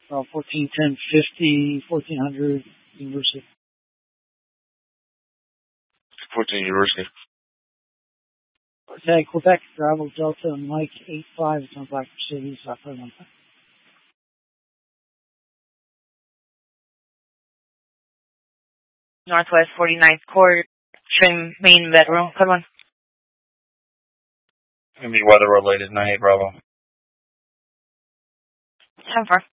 141050, 1400 University. 14 University. Okay, Quebec, Bravo Delta, Mike 85, it's on Black Mercedes, software number. Northwest 49th Court, trim main bedroom, come on. Gonna be weather related, 98 Bravo. 10-4.